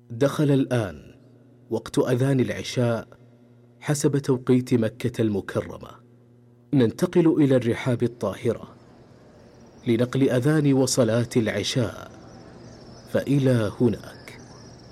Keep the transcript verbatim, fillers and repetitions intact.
دخل الآن وقت أذان العشاء حسب توقيت مكة المكرمة. ننتقل إلى الرحاب الطاهرة لنقل أذان وصلاة العشاء، فإلى هناك.